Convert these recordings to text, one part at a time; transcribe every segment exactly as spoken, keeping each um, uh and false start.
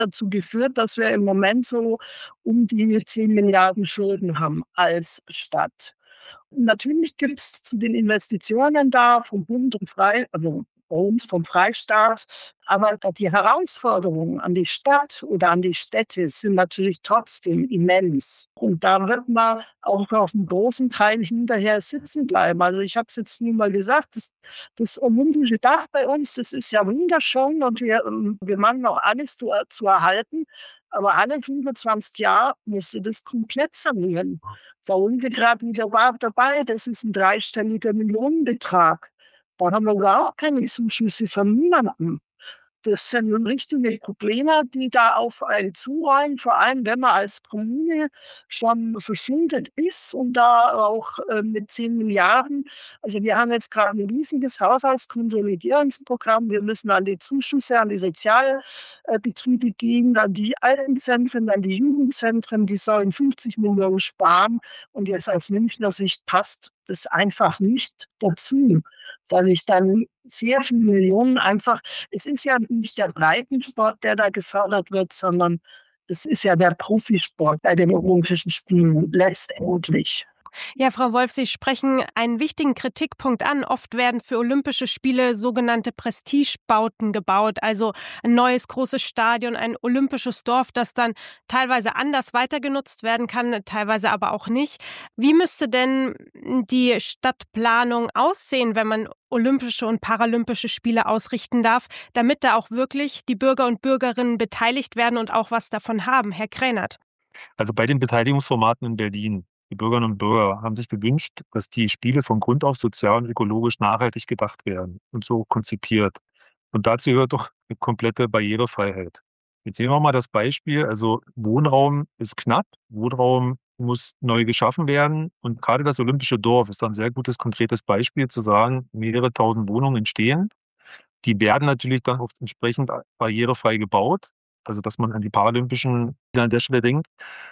dazu geführt, dass wir im Moment so um die zehn Milliarden Schulden haben als Stadt. Natürlich gibt's zu den Investitionen da vom Bund und frei also bei uns vom Freistaat, aber die Herausforderungen an die Stadt oder an die Städte sind natürlich trotzdem immens. Und da wird man auch auf 'n großen Teil hinterher sitzen bleiben. Also, ich habe es jetzt nur mal gesagt, das das olympische Dach bei uns, das ist ja wunderschön und wir, ähm wir machen auch alles zu er zu erhalten, aber alle fünfundzwanzig Jahre musst du das komplett sanieren. Da sind wir grad wieder ba dabei, das ist 'n dreistelliger Millionenbetrag. Da haben wir überhaupt keine Zuschüsse von niemandem. Das sind richtige Probleme, die da auf einen zurollen, vor allem wenn man als Kommune schon verschuldet ist und da auch, äh, mit zehn Milliarden also, wir haben jetzt grad 'n riesiges Haushaltskonsolidierungsprogramm. Wir müssen an die Zuschüsse an die Sozial äh, Betriebe gehen, an die Altenzentren, an die Jugendzentren, die sollen fünfzig Millionen sparen. Und jetzt aus Münchner Sicht passt das einfach nicht dazu, dass ich dann sehr viele Millionen einfach es ist ja nicht der Breitensport, der da gefördert wird, sondern es ist ja der Profisport bei den Olympischen Spielen letztendlich. Ja, Frau Wolf, Sie sprechen einen wichtigen Kritikpunkt an. Oft werden für Olympische Spiele sogenannte Prestigebauten gebaut, also ein neues großes Stadion, ein olympisches Dorf, das dann teilweise anders weitergenutzt werden kann, teilweise aber auch nicht. Wie müsste denn die Stadtplanung aussehen, wenn man Olympische und Paralympische Spiele ausrichten darf, damit da auch wirklich die Bürger und Bürgerinnen beteiligt werden und auch was davon haben? Herr Krähnath. Also bei den Beteiligungsformaten in Berlin, die Bürgerinnen und Bürger haben sich gewünscht, dass die Spiele von Grund auf sozial und ökologisch nachhaltig gedacht werden und so konzipiert. Und dazu gehört doch 'ne komplette Barrierefreiheit. Jetzt nehmen wir mal das Beispiel, also Wohnraum ist knapp, Wohnraum muss neu geschaffen werden und grade das Olympische Dorf ist da 'n sehr gutes konkretes Beispiel zu sagen, mehrere tausend Wohnungen entstehen. Die werden natürlich dann auch entsprechend a barrierefrei gebaut, also dass man an die Paralympischen an der Stelle denkt.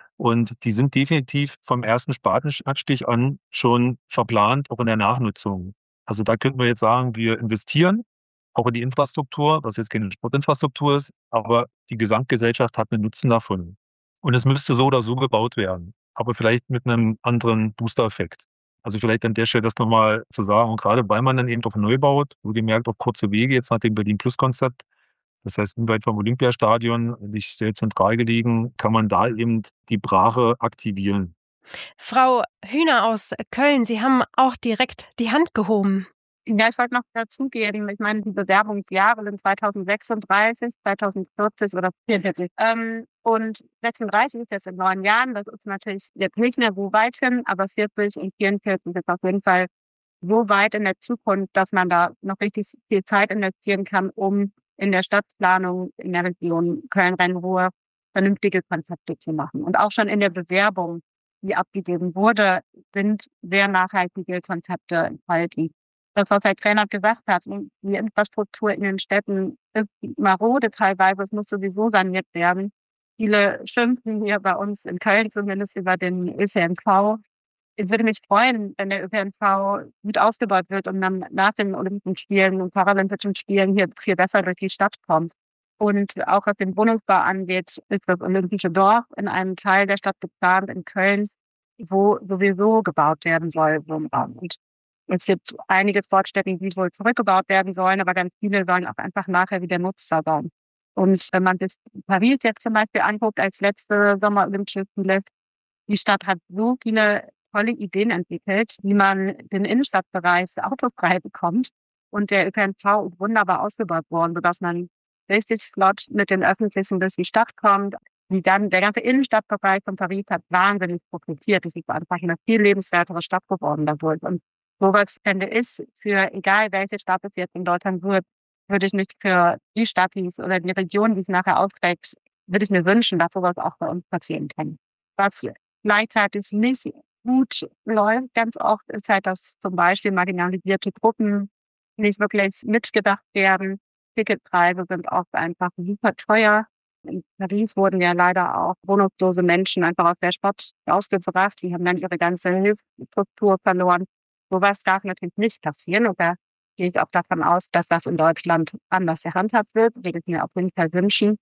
Und die sind definitiv vom ersten Spatenstich an schon verplant, auch in der Nachnutzung. Also, da könnten wir jetzt sagen, wir investieren auch in die Infrastruktur, was jetzt keine Sportinfrastruktur ist, aber die Gesamtgesellschaft hat 'nen Nutzen davon. Und es müsste so oder so gebaut werden, aber vielleicht mit 'nem anderen Boostereffekt. Also, vielleicht an der Stelle das noch mal zu sagen und grade weil man dann eben doch neu baut, wohlgemerkt auch kurze Wege jetzt nach dem Berlin-Plus-Konzept. Das heißt, unweit vom Olympiastadion, nicht sehr zentral gelegen, kann man da eben die Brache aktivieren. Frau Hühner aus Köln, Sie haben auch direkt die Hand gehoben. Ja, ich wollte noch dazugeben, ich meine, die Bewerbungsjahre sind zweitausendsechsunddreißig, zweitausendvierzig oder vierundvierzig. Ähm, und sechsunddreißig ist jetzt in neun Jahren, das ist natürlich jetzt nicht mehr so weit hin, aber vierzig und vierundvierzig ist auf jeden Fall so weit in der Zukunft, dass man da noch richtig viel Zeit investieren kann, um in der Stadtplanung in der Region Köln-Rhein-Ruhr vernünftige Konzepte zu machen. Und auch schon in der Bewerbung, die abgegeben wurde, sind sehr nachhaltige Konzepte enthalten. Das, was Herr Krähnath gesagt hat, die Infrastruktur in den Städten ist marode teilweise, es muss sowieso saniert werden. Viele schimpfen hier bei uns in Köln zumindest über den ÖPNV. Ich würde mich freuen, wenn der ÖPNV gut ausgebaut wird und dann nach den Olympischen Spielen und Paralympischen Spielen hier viel besser durch die Stadt kommt. Und auch was den Wohnungsbau angeht, ist das Olympische Dorf in einem Teil der Stadt geplant, in Köln, wo sowieso gebaut werden soll, Wohnraum. Und es gibt einige Sportstätten, die wohl zurückgebaut werden sollen, aber ganz viele sollen auch einfach nachher wieder nutzbar sein. Und wenn man sich Paris jetzt zum Beispiel anguckt als letzte Sommer-Olympische Spiele, die Stadt hat so viele tolle Ideen entwickelt, wie man den Innenstadtbereich autofrei bekommt. Und der ÖPNV ist wunderbar ausgebaut worden, sodass man richtig flott mit den Öffentlichen durch die Stadt kommt. Die dann der ganze Innenstadtbereich von Paris hat wahnsinnig profitiert. Es ist einfach 'ne viel lebenswertere Stadt geworden dadurch. Und so was fände ich für egal welche Stadt es jetzt in Deutschland wird, würde ich mich für die Stadt, die's oder die Region, die es nachher aufträgt, würde ich mir wünschen, dass so was auch bei uns passieren kann. Was gleichzeitig nicht gut läuft ganz oft, ist halt, dass zum Beispiel marginalisierte Gruppen nicht wirklich mitgedacht werden. Ticketpreise sind oft einfach super teuer. In Paris wurden ja leider auch wohnungslose Menschen einfach aus der Stadt rausgebracht. Die haben dann ihre ganze Hilfsstruktur verloren. So was darf natürlich nicht passieren. Und da gehe ich auch davon aus, dass das in Deutschland anders gehandhabt wird. Würde ich mir auf jeden Fall wünschen.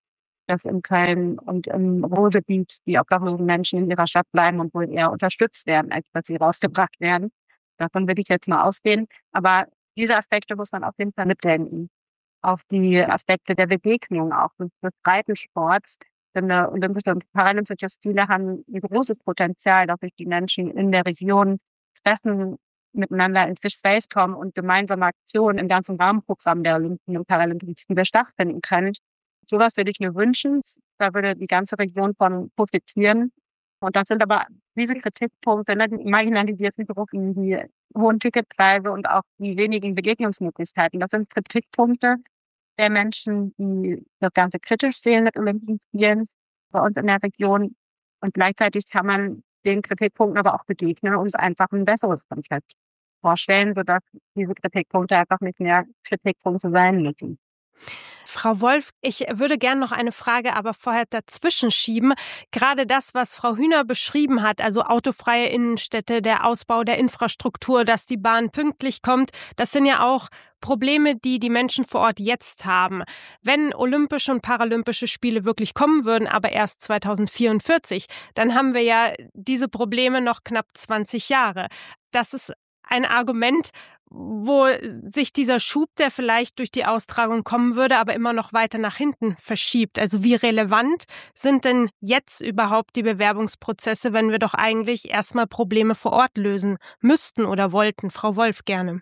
dass in Köln und im Ruhrgebiet die obdachlosen Menschen in ihrer Stadt bleiben und wohl eher unterstützt werden, als dass sie rausgebracht werden. Davon will ich jetzt mal ausgehen. Aber diese Aspekte muss man auf jeden Fall mitdenken. Auf die Aspekte der Begegnung, auch des, des Breitensports. Denn äh, Olympische und Paralympische Spiele haben ein großes Potenzial, dass sich die Menschen in der Region treffen, miteinander ins Gespräch kommen und gemeinsame Aktionen im ganzen Rahmenprogramm der Olympischen und Paralympischen Spiele stattfinden können. Sowas würde ich mir wünschen. Da würde die ganze Region von profitieren. Und das sind aber diese Kritikpunkte, ne, die marginalisierten Gruppen, die hohen Ticketpreise und auch die wenigen Begegnungsmöglichkeiten. Das sind Kritikpunkte der Menschen, die das Ganze kritisch sehen mit Olympischen Spielen bei uns in der Region. Und gleichzeitig kann man den Kritikpunkten aber auch begegnen und einfach ein besseres Konzept vorstellen, sodass diese Kritikpunkte einfach nicht mehr Kritikpunkte sein müssen. Frau Wolf, ich würde gerne noch eine Frage aber vorher dazwischen schieben. Gerade das, was Frau Hühner beschrieben hat, also autofreie Innenstädte, der Ausbau der Infrastruktur, dass die Bahn pünktlich kommt, das sind ja auch Probleme, die die Menschen vor Ort jetzt haben. Wenn Olympische und Paralympische Spiele wirklich kommen würden, aber erst zweitausendvierundvierzig, dann haben wir ja diese Probleme noch knapp zwanzig Jahre. Das ist ein Argument, wo sich dieser Schub, der vielleicht durch die Austragung kommen würde, aber immer noch weiter nach hinten verschiebt. Also wie relevant sind denn jetzt überhaupt die Bewerbungsprozesse, wenn wir doch eigentlich erstmal Probleme vor Ort lösen müssten oder wollten? Frau Wolf, gerne.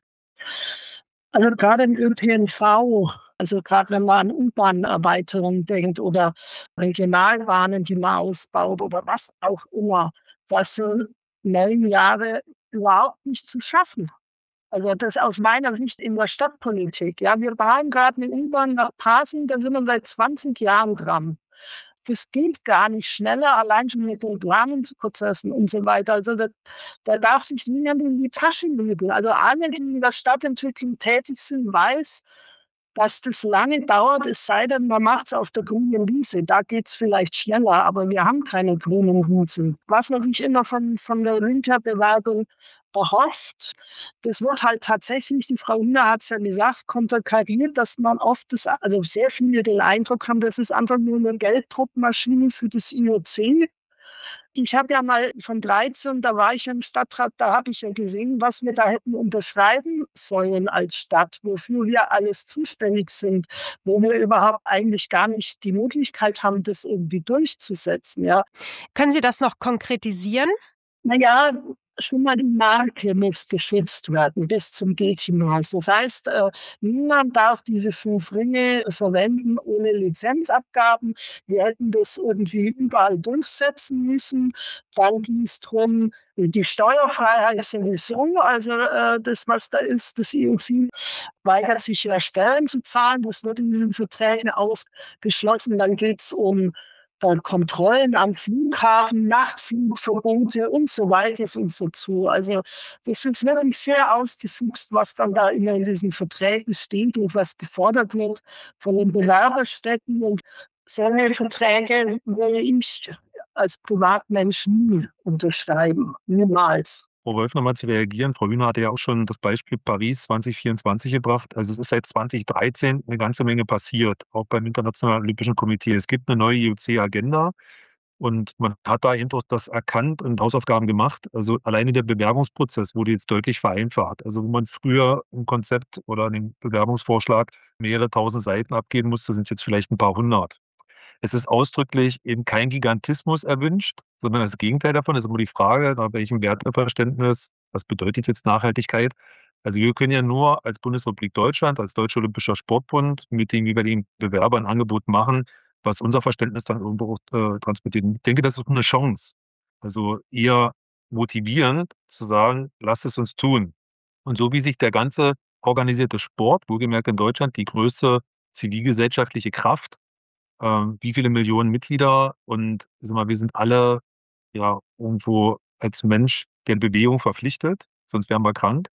Also gerade im Ö P N V, also gerade wenn man an U-Bahn-Erweiterung denkt oder Regionalbahnen, die man ausbaut oder was auch immer, das sind neun Jahre überhaupt nicht zu schaffen. Also das aus meiner Sicht in der Stadtpolitik. Ja, wir bauen gerade eine U-Bahn nach Pasing, da sind wir seit zwanzig Jahren dran. Das geht gar nicht schneller, allein schon mit den Planungsprozessen und so weiter. Also da, da darf sich niemand in die Tasche lügen. Also alle, die in der Stadtentwicklung tätig sind, weiß, dass das lange dauert, es sei denn, man macht es auf der grünen Wiese. Da geht es vielleicht schneller, aber wir haben keine grünen Wiesen. Was man sich immer von, von der Olympiabewerbung erhofft, das wird halt tatsächlich, die Frau Hühner hat es ja gesagt, konterkariert, dass man oft, das, also sehr viele den Eindruck haben, das ist einfach nur eine Gelddruckmaschine für das I O C. Ich habe ja mal von dreizehn, da war ich im Stadtrat, da habe ich ja gesehen, was wir da hätten unterschreiben sollen als Stadt, wofür wir alles zuständig sind, wo wir überhaupt eigentlich gar nicht die Möglichkeit haben, das irgendwie durchzusetzen. Ja. Können Sie das noch konkretisieren? Naja, schon mal die Marke muss geschützt werden bis zum Geht-Hinaus. Das heißt, äh, niemand darf diese fünf Ringe verwenden ohne Lizenzabgaben. Wir hätten das irgendwie überall durchsetzen müssen. Dann ging es darum, die Steuerfreiheit sowieso, also äh, das, was da ist, das I O C weigert sich ja Steuern zu zahlen. Das wird in diesen Verträgen ausgeschlossen. Dann geht es um Dann Kontrollen am Flughafen, Nachtflugverbote und so weiter und so zu. Also das ist wirklich sehr ausgefuchst, was dann da immer in diesen Verträgen steht und was gefordert wird von den Bewerberstätten. Und solche Verträge würde ich als Privatmensch nie unterschreiben. Niemals. Frau Wolf, nochmal zu reagieren. Frau Hühner hatte ja auch schon das Beispiel Paris zwanzig vierundzwanzig gebracht. Also es ist seit zwanzig dreizehn eine ganze Menge passiert, auch beim Internationalen Olympischen Komitee. Es gibt eine neue I O C-Agenda und man hat da eben auch das erkannt und Hausaufgaben gemacht. Also alleine der Bewerbungsprozess wurde jetzt deutlich vereinfacht. Also wo man früher ein Konzept oder einen Bewerbungsvorschlag mehrere tausend Seiten abgeben musste, sind jetzt vielleicht ein paar hundert. Es ist ausdrücklich eben kein Gigantismus erwünscht, sondern das Gegenteil davon ist immer die Frage, nach welchem Werteverständnis, was bedeutet jetzt Nachhaltigkeit? Also wir können ja nur als Bundesrepublik Deutschland, als Deutscher Olympischer Sportbund mit den jeweiligen Bewerbern ein Angebot machen, was unser Verständnis dann irgendwo auch äh, transportiert. Ich denke, das ist eine Chance. Also eher motivierend zu sagen, lasst es uns tun. Und so wie sich der ganze organisierte Sport, wohlgemerkt in Deutschland, die größte zivilgesellschaftliche Kraft, ähm, wie viele Millionen Mitglieder und sag mal, wir sind alle ja irgendwo als Mensch der Bewegung verpflichtet, sonst wären wir krank.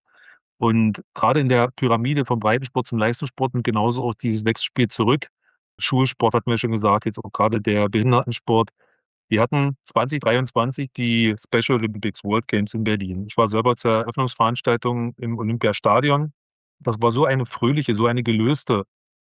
Und gerade in der Pyramide vom Breitensport zum Leistungssport und genauso auch dieses Wechselspiel zurück. Schulsport hatten wir schon gesagt, jetzt auch gerade der Behindertensport. Wir hatten zwanzig dreiundzwanzig die Special Olympics World Games in Berlin. Ich war selber zur Eröffnungsveranstaltung im Olympiastadion. Das war so eine fröhliche, so eine gelöste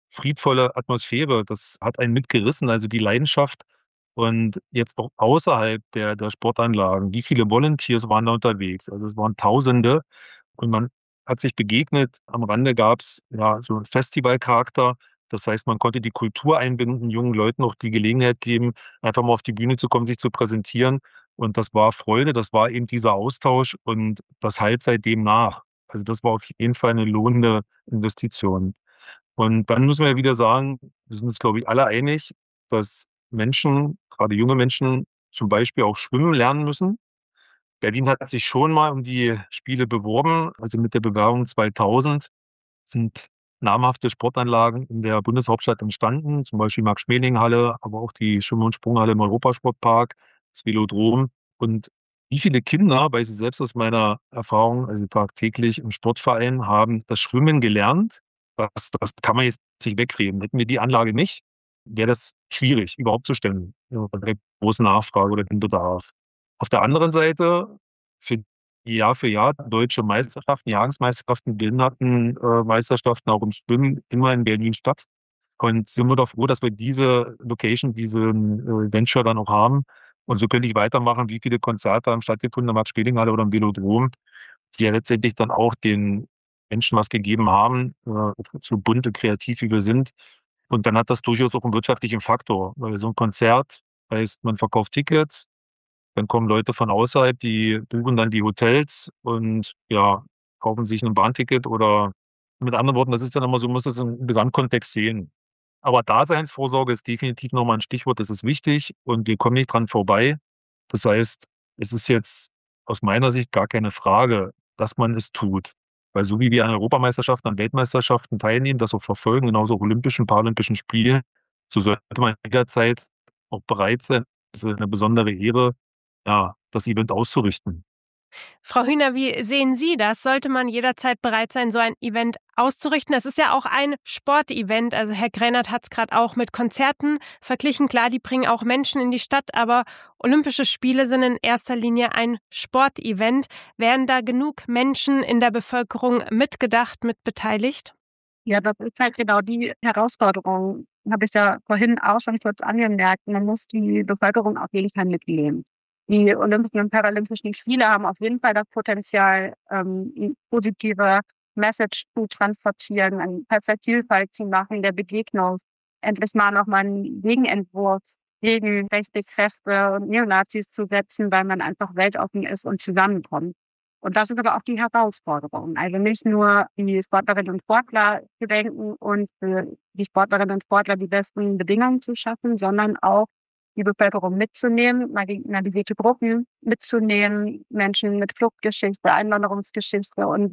friedvolle Atmosphäre. Das hat einen mitgerissen, also die Leidenschaft. Und jetzt auch außerhalb der, der Sportanlagen, wie viele Volunteers waren da unterwegs? Also es waren Tausende und man hat sich begegnet. Am Rande gab es ja so einen Festivalcharakter. Das heißt, man konnte die Kultur einbinden, jungen Leuten auch die Gelegenheit geben, einfach mal auf die Bühne zu kommen, sich zu präsentieren. Und das war Freude, das war eben dieser Austausch und das halt seitdem nach. Also das war auf jeden Fall eine lohnende Investition. Und dann müssen wir ja wieder sagen, wir sind uns, glaube ich, alle einig, dass Menschen, gerade junge Menschen, zum Beispiel auch schwimmen lernen müssen. Berlin hat sich schon mal um die Spiele beworben. Also mit der Bewerbung zweitausend sind namhafte Sportanlagen in der Bundeshauptstadt entstanden, zum Beispiel Max-Schmeling-Halle, aber auch die Schwimm- und Sprunghalle im Europasportpark, das Velodrom. Und wie viele Kinder, weiß ich selbst aus meiner Erfahrung, also tagtäglich im Sportverein, haben das Schwimmen gelernt. Das, das kann man jetzt nicht wegreden. Hätten wir die Anlage nicht, wäre das schwierig, überhaupt zu stellen, ja, bei der großen Nachfrage oder dem Bedarf. Auf der anderen Seite, für Jahr für Jahr deutsche Meisterschaften, Jahresmeisterschaften, Behindertenmeisterschaften auch im Schwimmen immer in Berlin statt. Und sind wir doch froh, dass wir diese Location, diesen äh, Venture dann auch haben. Und so könnte ich weitermachen, wie viele Konzerte haben stattgefunden in der Max-Schmeling-Halle oder im Velodrom, die ja letztendlich dann auch den Menschen was gegeben haben, äh, so bunt und kreativ wie wir sind. Und dann hat das durchaus auch einen wirtschaftlichen Faktor. Weil so ein Konzert heißt, man verkauft Tickets, dann kommen Leute von außerhalb, die buchen dann die Hotels und ja, kaufen sich ein Bahnticket oder mit anderen Worten, das ist dann immer so, man muss das im Gesamtkontext sehen. Aber Daseinsvorsorge ist definitiv nochmal ein Stichwort, das ist wichtig und wir kommen nicht dran vorbei. Das heißt, es ist jetzt aus meiner Sicht gar keine Frage, dass man es tut. Weil so wie wir an Europameisterschaften, an Weltmeisterschaften teilnehmen, das auch verfolgen, genauso auch Olympischen, Paralympischen Spielen, so sollte man jederzeit auch bereit sein, das ist eine besondere Ehre, ja, das Event auszurichten. Frau Hühner, wie sehen Sie das? Sollte man jederzeit bereit sein, so ein Event auszurichten? Es ist ja auch ein Sportevent. Also Herr Grähnert hat es gerade auch mit Konzerten verglichen. Klar, die bringen auch Menschen in die Stadt, aber Olympische Spiele sind in erster Linie ein Sportevent. Wären da genug Menschen in der Bevölkerung mitgedacht, mit beteiligt? Ja, das ist halt genau die Herausforderung. Habe ich ja vorhin auch schon kurz angemerkt. Man muss die Bevölkerung auf jeden Fall mitnehmen. Die Olympischen und Paralympischen Spiele haben auf jeden Fall das Potenzial, ähm, eine positive Message zu transportieren, eine Perspektivwelt zu machen, der Begegnung, endlich mal nochmal einen Gegenentwurf gegen rechte Kräfte und Neonazis zu setzen, weil man einfach weltoffen ist und zusammenkommt. Und das ist aber auch die Herausforderung. Also nicht nur die Sportlerinnen und Sportler zu denken und für die Sportlerinnen und Sportler die besten Bedingungen zu schaffen, sondern auch die Bevölkerung mitzunehmen, marginalisierte Gruppen mitzunehmen, Menschen mit Fluchtgeschichte, Einwanderungsgeschichte und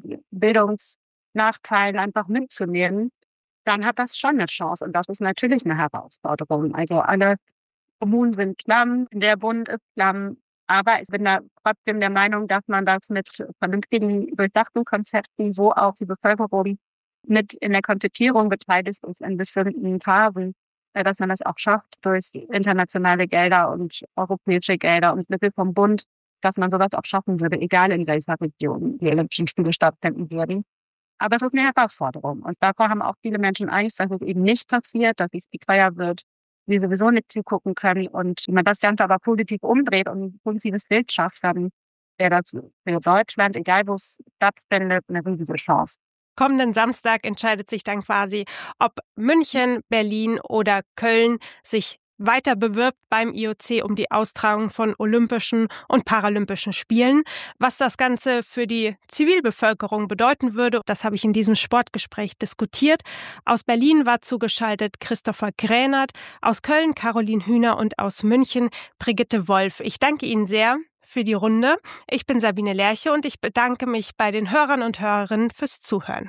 Bildungsnachteilen einfach mitzunehmen, dann hat das schon eine Chance. Und das ist natürlich eine Herausforderung. Also alle Kommunen sind klamm, der Bund ist klamm. Aber ich bin da trotzdem der Meinung, dass man das mit vernünftigen, durchdachten Konzepten, wo auch die Bevölkerung mit in der Konzipierung beteiligt ist in bestimmten Phasen, dass man das auch schafft durch internationale Gelder und europäische Gelder und Mittel vom Bund, dass man sowas auch schaffen würde, egal in welcher Region die Olympischen Spiele stattfinden würden. Aber es ist eine Herausforderung. Und davor haben auch viele Menschen Angst, dass es eben nicht passiert, dass es teuer wird, die sowieso nicht zugucken können. Und wenn man das Ganze aber positiv umdreht und ein positives Bild schafft, dann wäre das für Deutschland, egal wo es stattfindet, eine riesige Chance. Kommenden Samstag entscheidet sich dann quasi, ob München, Berlin oder Köln sich weiter bewirbt beim I O C um die Austragung von Olympischen und Paralympischen Spielen. Was das Ganze für die Zivilbevölkerung bedeuten würde, das habe ich in diesem Sportgespräch diskutiert. Aus Berlin war zugeschaltet Christopher Grähnert, aus Köln Caroline Hühner und aus München Brigitte Wolf. Ich danke Ihnen sehr für die Runde. Ich bin Sabine Lerche und ich bedanke mich bei den Hörern und Hörerinnen fürs Zuhören.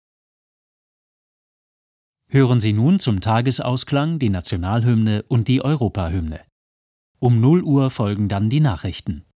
Hören Sie nun zum Tagesausklang die Nationalhymne und die Europahymne. Um null Uhr folgen dann die Nachrichten.